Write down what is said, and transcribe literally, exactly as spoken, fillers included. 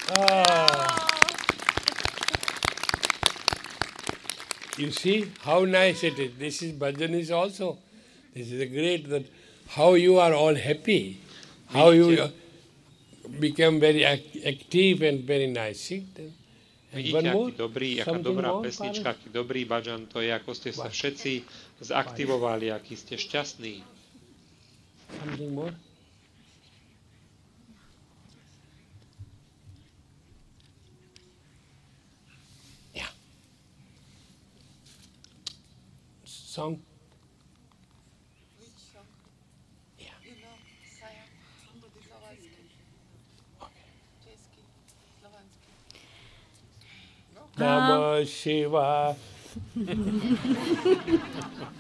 Ah. You see how nice it is. This is bhajan is also. This is a great that how you are all happy, how you uh, become very ac- active and very nice. See? Then- And Vidíte, one more, aký dobrý, aká something dobrá more, pesnička, Paras? aký dobrý bažan to je, ako ste sa What? všetci zaktivovali, aký ste šťastní. Something more. Yeah. Song. Which song? Yeah. You know, Saja, Slovenský, Okay. Český, Slovenský. Namah Shiva.